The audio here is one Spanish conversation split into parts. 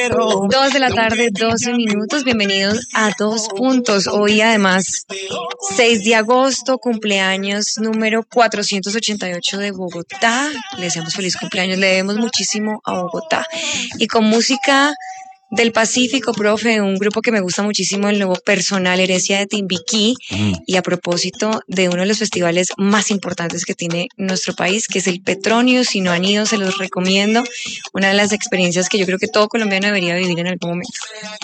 2 de la tarde, 12 minutos. Bienvenidos a Dos Puntos. Hoy, además, 6 de agosto, cumpleaños número 488 de Bogotá. Le deseamos feliz cumpleaños. Le debemos muchísimo a Bogotá. Y con música del Pacífico, profe, un grupo que me gusta muchísimo en lo personal, Herencia de Timbiquí, y a propósito de uno de los festivales más importantes que tiene nuestro país, que es el Petronio. Si no han ido, se los recomiendo. Una de las experiencias que yo creo que todo colombiano debería vivir en algún momento.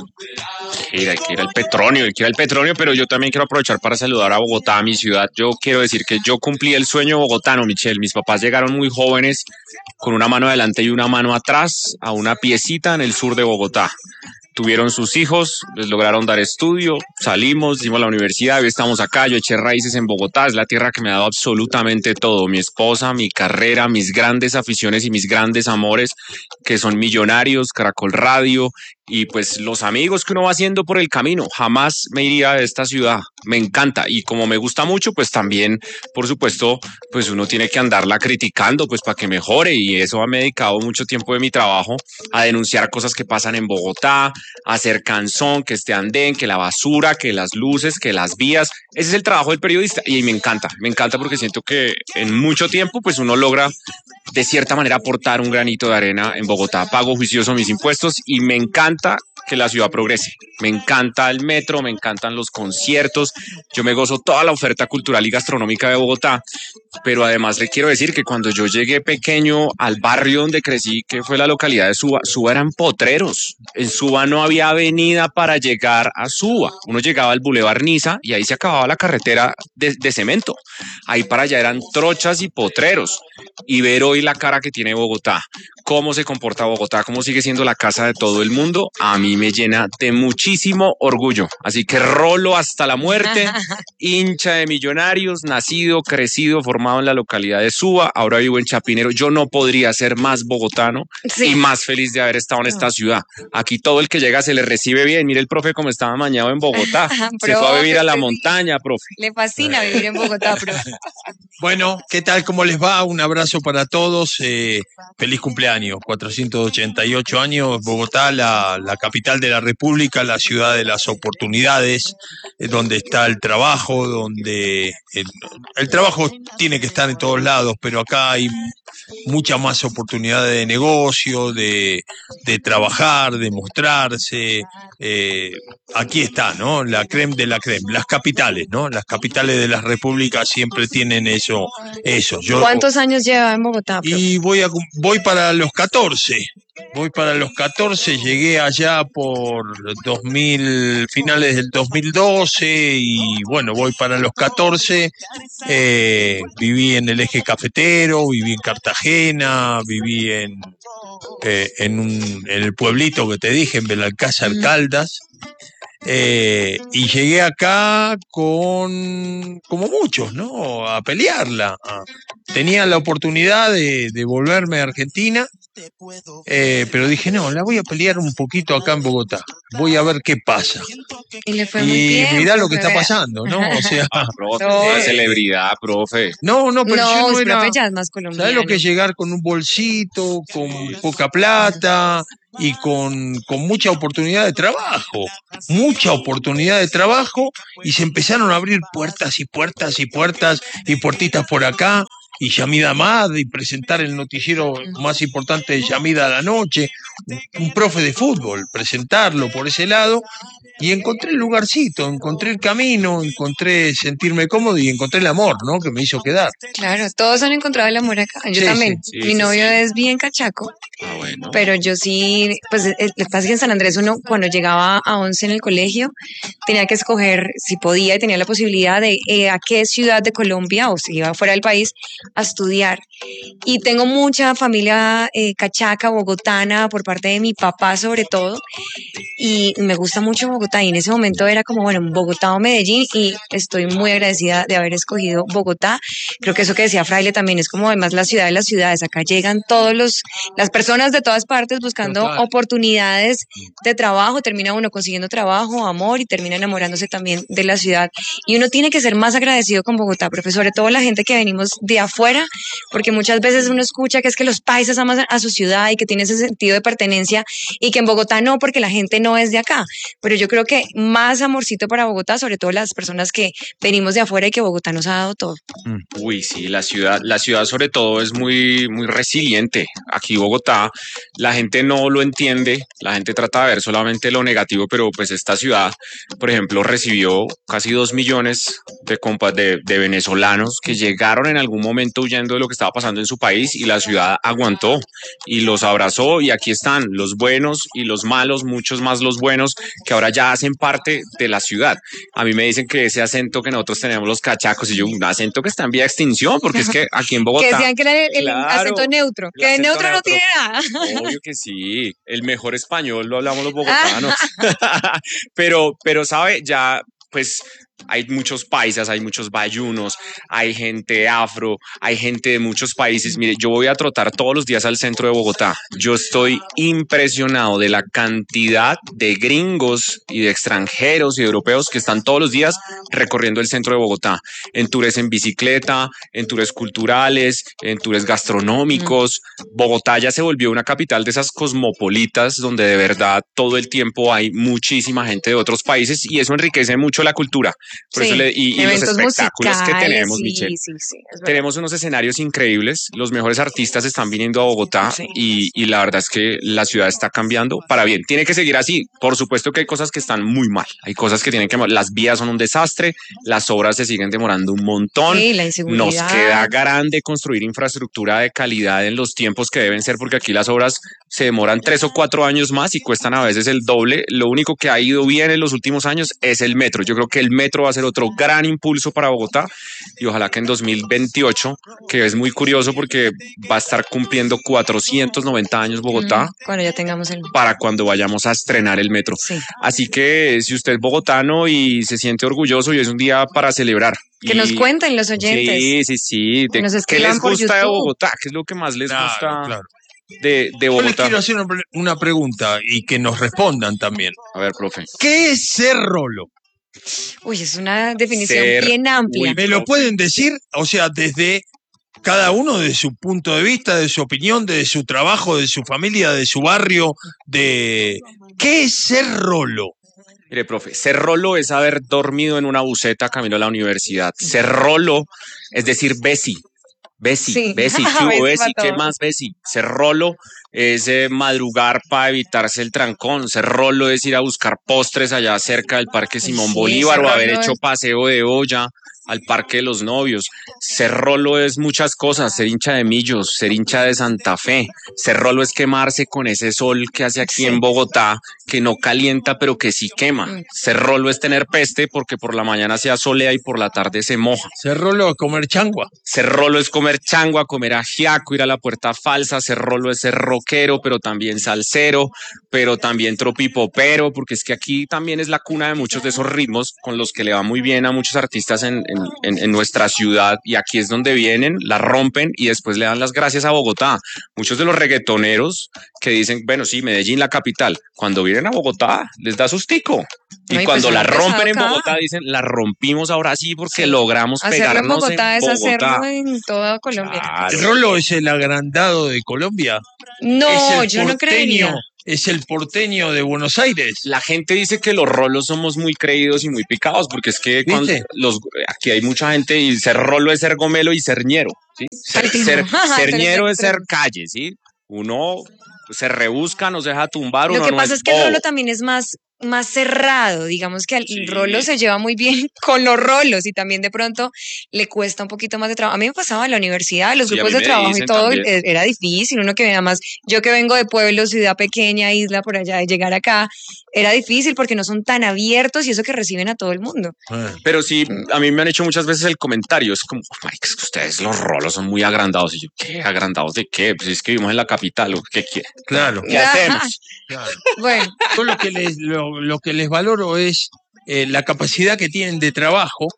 Hay que ir al Petronio, pero yo también quiero aprovechar para saludar a Bogotá, mi ciudad. Yo quiero decir que yo cumplí el sueño bogotano, Michelle. Mis papás llegaron muy jóvenes, con una mano adelante y una mano atrás, a una piecita en el sur de Bogotá. Tuvieron sus hijos, les lograron dar estudio, salimos, hicimos la universidad, hoy estamos acá, yo eché raíces en Bogotá, es la tierra que me ha dado absolutamente todo, mi esposa, mi carrera, mis grandes aficiones y mis grandes amores, que son Millonarios, Caracol Radio, y pues los amigos que uno va haciendo por el camino. Jamás me iría de esta ciudad, me encanta, y como me gusta mucho, pues también, por supuesto, pues uno tiene que andarla criticando, pues para que mejore, y eso me he dedicado mucho tiempo de mi trabajo a denunciar cosas que pasan en Bogotá, hacer canzón, que este andén, que la basura, que las luces, que las vías. Ese es el trabajo del periodista y me encanta porque siento que en mucho tiempo pues uno logra de cierta manera aportar un granito de arena en Bogotá. Pago juicioso mis impuestos y me encanta que la ciudad progrese. Me encanta el metro, me encantan los conciertos, yo me gozo toda la oferta cultural y gastronómica de Bogotá, pero además le quiero decir que cuando yo llegué pequeño al barrio donde crecí, que fue la localidad de Suba, Suba eran potreros. En Suba no había avenida para llegar a Suba. Uno llegaba al Boulevard Niza y ahí se acababa la carretera de cemento. Ahí para allá eran trochas y potreros. Y ver hoy la cara que tiene Bogotá, cómo se comporta Bogotá, cómo sigue siendo la casa de todo el mundo, a mí me llena de muchísimo orgullo. Así que rolo hasta la muerte, hincha de Millonarios, nacido, crecido, formado en la localidad de Suba, ahora vivo en Chapinero. Yo no podría ser más bogotano y más feliz de haber estado en esta ciudad. Aquí todo el que llega se le recibe bien. Mire el profe como estaba mañado en Bogotá. Se fue a vivir a la montaña, profe. Le fascina vivir en Bogotá, profe. Bueno, ¿qué tal? ¿Cómo les va? Un abrazo para todos. Feliz cumpleaños. 488 años. Bogotá, la capital de la República, la ciudad de las oportunidades, donde está el trabajo, donde el trabajo tiene que estar en todos lados, pero acá hay mucha más oportunidad de negocio, de trabajar, de mostrarse. Aquí está, ¿no? La crème de la crème, las capitales, ¿no? Las capitales de las repúblicas siempre tienen eso. ¿Cuántos años lleva en Bogotá, profe? Y voy para los 14. Voy para los 14, llegué allá por finales del 2012 y bueno, voy para los 14. Viví en el eje cafetero, viví en Cartagena, viví en el pueblito que te dije, en Belalcázar, Caldas. Y llegué acá como muchos, ¿no? A pelearla. Tenía la oportunidad de volverme a Argentina, pero dije, no, la voy a pelear un poquito acá en Bogotá. Voy a ver qué pasa. Y le fue muy bien. Mirá lo que está pasando, ¿no? O sea, profe, una celebridad, profe. No, pero yo no era. Profe, ya es más colombiano. ¿Sabes lo que es llegar con un bolsito, con poca plata y con mucha oportunidad de trabajo? Mucha oportunidad de trabajo, y se empezaron a abrir puertas y puertas y puertas y puertitas por acá. Y Yamida Ahmad, y presentar el noticiero más importante de Yamida a la noche, un profe de fútbol, presentarlo por ese lado, y encontré el lugarcito, encontré el camino, encontré sentirme cómodo y encontré el amor, ¿no? Que me hizo quedar. Claro, todos han encontrado el amor acá. Yo también. Mi novio es bien cachaco. Bueno. Pero yo sí, pues lo que pasa es que en San Andrés uno cuando llegaba a 11 en el colegio tenía que escoger si podía y tenía la posibilidad de a qué ciudad de Colombia o si iba fuera del país a estudiar. Y tengo mucha familia cachaca, bogotana, por parte de mi papá sobre todo. y me gusta mucho Bogotá y en ese momento era como, bueno, Bogotá o Medellín y estoy muy agradecida de haber escogido Bogotá. Creo que eso que decía Fraile también es como además la ciudad de las ciudades. Acá llegan las personas de todas partes buscando oportunidades de trabajo, termina uno consiguiendo trabajo, amor y termina enamorándose también de la ciudad. Y uno tiene que ser más agradecido con Bogotá, profe, sobre todo la gente que venimos de afuera, porque muchas veces uno escucha que es que los paisas aman a su ciudad y que tiene ese sentido de pertenencia y que en Bogotá no, porque la gente no es de acá. Pero yo creo que más amorcito para Bogotá, sobre todo las personas que venimos de afuera y que Bogotá nos ha dado todo. Uy, sí, la ciudad sobre todo es muy, muy resiliente. Aquí Bogotá, la gente no lo entiende, la gente trata de ver solamente lo negativo, pero pues esta ciudad, por ejemplo, recibió casi 2 millones de venezolanos que llegaron en algún momento huyendo de lo que estaba pasando en su país y la ciudad aguantó y los abrazó y aquí están los buenos y los malos, muchos más los buenos, que ahora ya hacen parte de la ciudad. A mí me dicen que ese acento que nosotros tenemos los cachacos, y yo, un acento que está en vía de extinción, porque es que aquí en Bogotá... Que decían que era el acento neutro, que de neutro no tiene nada. Obvio que sí, el mejor español lo hablamos los bogotanos. pero, ¿sabe? Ya, pues... Hay muchos paisas, hay muchos bayunos, hay gente afro, hay gente de muchos países. Mire, yo voy a trotar todos los días al centro de Bogotá. Yo estoy impresionado de la cantidad de gringos y de extranjeros y de europeos que están todos los días recorriendo el centro de Bogotá, en tours en bicicleta, en tours culturales, en tours gastronómicos. Bogotá ya se volvió una capital de esas cosmopolitas donde de verdad todo el tiempo hay muchísima gente de otros países y eso enriquece mucho la cultura. Por sí, eso y los espectáculos que tenemos, sí, Michelle. Sí, tenemos unos escenarios increíbles, los mejores artistas están viniendo a Bogotá y la verdad es que la ciudad está cambiando para bien. Tiene que seguir así. Por supuesto que hay cosas que están muy mal, hay cosas que tienen que... Las vías son un desastre, las obras se siguen demorando un montón. Sí, la inseguridad. Nos queda grande construir infraestructura de calidad en los tiempos que deben ser, porque aquí las obras se demoran 3 o 4 años más y cuestan a veces el doble. Lo único que ha ido bien en los últimos años es el metro. Yo creo que el metro va a ser otro gran impulso para Bogotá y ojalá que en 2028, que es muy curioso porque va a estar cumpliendo 490 años Bogotá. Cuando ya tengamos para cuando vayamos a estrenar el metro. Sí. Así que si usted es bogotano y se siente orgulloso, y es un día para celebrar. Que nos cuenten los oyentes. Sí. Que nos ¿Qué les gusta YouTube? de Bogotá? ¿Qué es lo que más les gusta? Claro. De Bogotá. Yo les quiero hacer una pregunta y que nos respondan también. A ver, profe. ¿Qué es ser rolo? Uy, es una definición bien amplia. ¿Me lo pueden decir? O sea, desde cada uno de su punto de vista, de su opinión, de su trabajo, de su familia, de su barrio, de... ¿Qué es ser rolo? Mire, profe, ser rolo es haber dormido en una buseta camino a la universidad. Ser rolo es decir Bessie. Sí. Bessie, ¿qué más Bessie? Ser rolo es madrugar para evitarse el trancón. Ser rolo es ir a buscar postres allá cerca del Parque Simón Bolívar o haber hecho paseo de olla al Parque de los Novios. Ser rolo es muchas cosas, ser hincha de Millos, ser hincha de Santa Fe. Ser rolo es quemarse con ese sol que hace aquí en Bogotá, que no calienta pero que sí quema. Ser rolo es tener peste porque por la mañana se asolea y por la tarde se moja. Ser rolo es comer changua. Ser rolo es comer changua, comer ajiaco, ir a la puerta falsa. Ser rolo es ser rockero, pero también salsero, pero también tropipopero, porque es que aquí también es la cuna de muchos de esos ritmos con los que le va muy bien a muchos artistas en nuestra ciudad, y aquí es donde vienen, la rompen y después le dan las gracias a Bogotá. Muchos de los reggaetoneros que dicen, bueno, sí, Medellín la capital, cuando vienen a Bogotá les da sustico. Y cuando la rompen en Bogotá dicen, la rompimos ahora sí porque logramos pegarnos en Bogotá. Es hacerlo en toda Colombia. Claro. ¿El rolo es el agrandado de Colombia? No, yo no creería. Es el porteño de Buenos Aires. La gente dice que los rolos somos muy creídos y muy picados, porque es que aquí hay mucha gente y ser rolo es ser gomelo y ser ñero, ¿sí? Ser ñero es ser calle, ¿sí? Uno se rebusca, no se deja tumbar. Lo que pasa es que el rolo también es más más cerrado, digamos que el rolo se lleva muy bien con los rolos y también de pronto le cuesta un poquito más de trabajo. A mí me pasaba en la universidad, los grupos de trabajo y todo, era difícil, uno que nada más, yo que vengo de pueblo, ciudad pequeña, isla por allá, de llegar acá, era difícil porque no son tan abiertos y eso que reciben a todo el mundo. Pero sí, a mí me han hecho muchas veces el comentario, es como, marica, es que ustedes los rolos son muy agrandados. Y yo, ¿qué? ¿Agrandados de qué? Pues es que vivimos en la capital, ¿o qué quiere? Claro. ¿Qué hacemos? Claro. Bueno, Yo lo que les valoro es la capacidad que tienen de trabajo,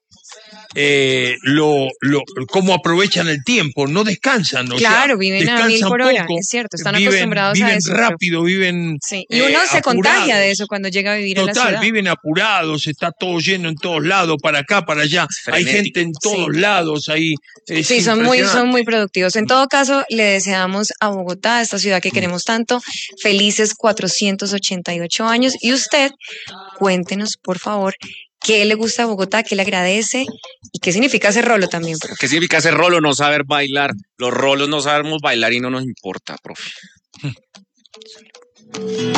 cómo aprovechan el tiempo, no descansan. Claro, viven a 1000 por hora, es cierto, están acostumbrados a eso. Viven rápido, viven sí. Y uno se contagia de eso cuando llega a vivir en la ciudad. Viven apurados, está todo lleno en todos lados, para acá, para allá. Hay gente en todos lados ahí. Sí, son muy productivos. En todo caso, le deseamos a Bogotá, esta ciudad que queremos tanto, felices 488 años. Y usted, cuéntenos, por favor, qué le gusta a Bogotá, qué le agradece y qué significa hacer rolo también, profe. ¿Qué significa hacer rolo? No saber bailar. Los rolos no sabemos bailar y no nos importa, profe.